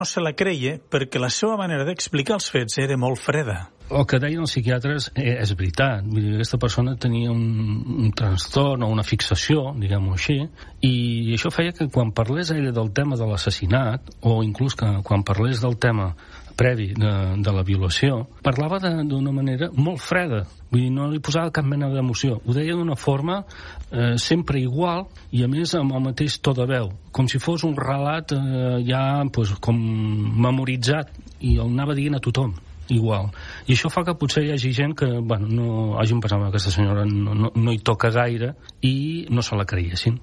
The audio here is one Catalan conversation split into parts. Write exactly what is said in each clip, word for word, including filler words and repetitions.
no se la creia perquè la seva manera d'explicar els fets era molt freda. El que deien els psiquiatres és veritat. Vull dir, aquesta persona tenia un, un trastorn o una fixació, diguem-ho així, i això feia que quan parlés ella del tema de l'assassinat, o inclús que quan parlés del tema previ de, de la violació, parlava d'una manera molt freda. Vull dir, no li posava cap mena d'emoció. Ho deia d'una forma eh, sempre igual i, a més, amb el mateix to de veu. Com si fos un relat eh, ja pues, com memoritzat, i el anava dient a tothom igual. I això fa que potser hi hagi gent que, bueno, no hagin pensat que aquesta senyora no, no, no hi toca gaire i no se la creiessin.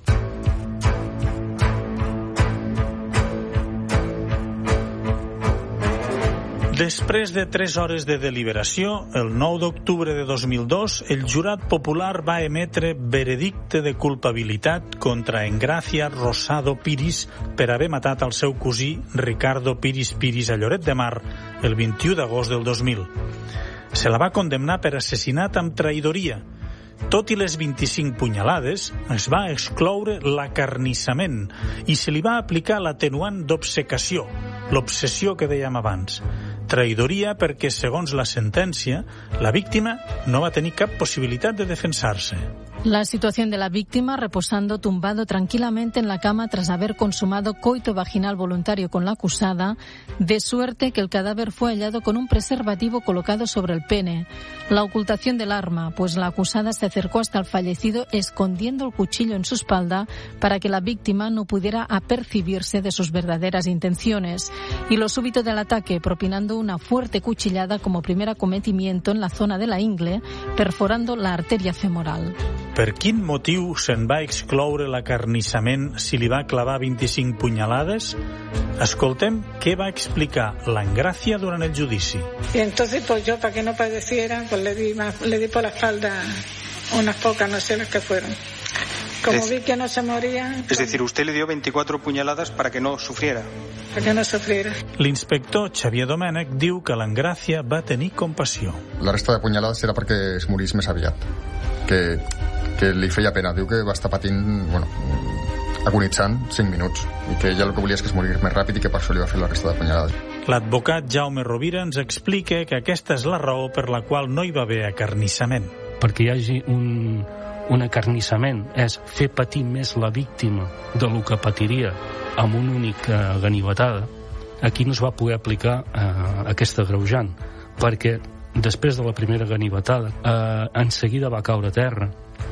Després de tres hores de deliberació, el nou d'octubre de dos mil dos, el jurat popular va emetre veredicte de culpabilitat contra Engracia Rosado Piris per haver matat el seu cosí Ricardo Piris Piris a Lloret de Mar el vint-i-u d'agost del dos mil. Se la va condemnar per assassinat amb traïdoria. Tot i les vint-i-cinc punyalades, es va excloure l'acarnissament i se li va aplicar l'atenuant d'obcecació, l'obsessió que dèiem abans. Traïdoria perquè, segons la sentència, la víctima no va tenir cap possibilitat de defensar-se. La situación de la víctima, reposando tumbado tranquilamente en la cama tras haber consumado coito vaginal voluntario con la acusada, de suerte que el cadáver fue hallado con un preservativo colocado sobre el pene. La ocultación del arma, pues la acusada se acercó hasta el fallecido escondiendo el cuchillo en su espalda para que la víctima no pudiera apercibirse de sus verdaderas intenciones. Y lo súbito del ataque, propinando una fuerte cuchillada como primer acometimiento en la zona de la ingle, perforando la arteria femoral. Per quin motiu se'n va excloure l'acarnissament si li va clavar vint-i-cinc punyalades? Escoltem què va explicar la Engracia durant el judici. Y entonces, pues yo, para que no padeciera, pues le di, más, le di por la espalda unas pocas, no sé las que fueron. Como es, vi que no se moría... Es decir, usted le dio veinticuatro puñaladas para que no sufriera. Para que no sufriera. L'inspector Xavier Domènech diu que l'Engracia va tenir compassió. La resta de punyalades era perquè es morís més aviat. Que, que li feia pena. Diu que va estar patint, bueno, agonitzant cinc minuts. I que ella el que volia és que es morís més ràpid i que per això li va fer la resta de punyalades. L'advocat Jaume Rovira ens explica que aquesta és la raó per la qual no hi va haver acarnissament. Perquè hi hagi un... un acarnissament és fer patir més la víctima de lo que patiria amb una única ganivetada. Aquí no es va poder aplicar eh, aquesta agreujant, perquè després de la primera ganivetada eh, en seguida va caure a terra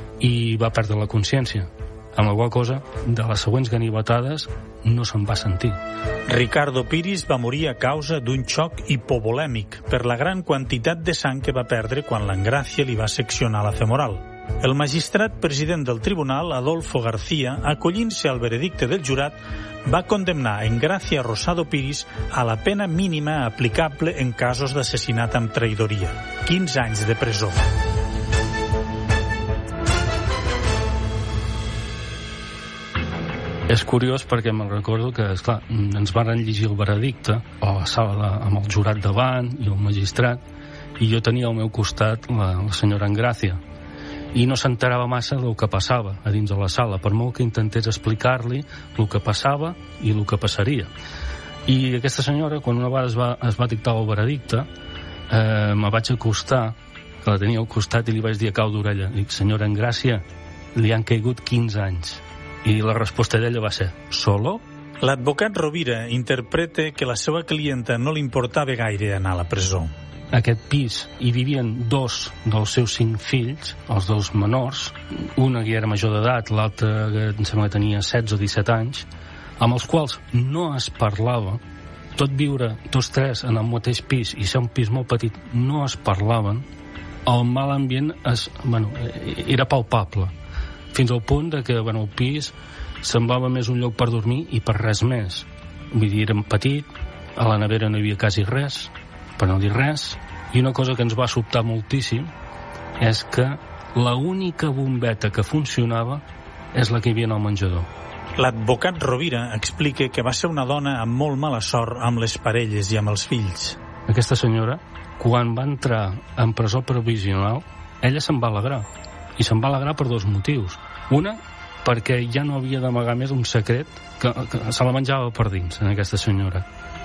i va perdre la consciència, amb la qual cosa de les següents ganivetades no se'n va sentir. Ricardo Piris va morir a causa d'un xoc hipovolèmic per la gran quantitat de sang que va perdre quan l'Engracia li va seccionar la femoral. El magistrat president del tribunal, Adolfo García, acollint-se al veredicte del jurat, va condemnar Engracia Rosado Piris a la pena mínima aplicable en casos d'assassinat amb traïdoria, quinze anys de presó. És curiós perquè me'n recordo que, esclar, ens van llegir el veredicte a la sala de, amb el jurat davant i el magistrat, i jo tenia al meu costat la, la senyora Engracia, i no s'enterava massa del que passava a dins de la sala, per molt que intentés explicar-li el que passava i el que passaria. I aquesta senyora, quan una vegada es va, es va dictar el veredicte, eh, me vaig acostar, que la tenia al costat, i li vaig dir a cau d'orella, dic, senyora Engracia, li han caigut quinze anys. I la resposta d'ella va ser, ¿solo? L'advocat Rovira interpreta que la seva clienta no li importava gaire anar a la presó. Aquest pis hi vivien dos dels seus cinc fills, els dos menors, una que era major d'edat, l'altra que em sembla que tenia setze o disset anys, amb els quals no es parlava. Tot viure tots tres en el mateix pis i ser un pis molt petit no es parlaven. El mal ambient es, bueno, era palpable, fins al punt de que, bueno, el pis semblava més un lloc per dormir i per res més. Vull dir, era petit, a la nevera no hi havia quasi res, per no dir res, i una cosa que ens va sobtar moltíssim és que l'única bombeta que funcionava és la que hi havia en el menjador. L'advocat Rovira explica que va ser una dona amb molt mala sort amb les parelles i amb els fills. Aquesta senyora, quan va entrar en presó provisional, ella se'n va alegrar, i se'n va alegrar per dos motius. Una, perquè ja no havia d'amagar més un secret que, que se la menjava per dins, en aquesta senyora.